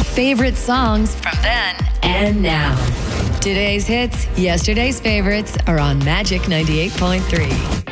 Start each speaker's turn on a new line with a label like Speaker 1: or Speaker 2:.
Speaker 1: your favorite songs from then and now. Today's hits, yesterday's favorites are on Magic 98.3.